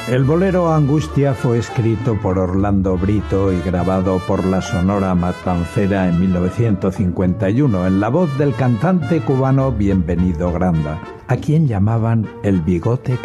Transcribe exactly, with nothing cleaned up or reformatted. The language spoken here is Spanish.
El bolero Angustia fue escrito por Orlando Brito y grabado por la Sonora Matancera en mil novecientos cincuenta y uno en la voz del cantante cubano Bienvenido Granda, a quien llamaban el Bigote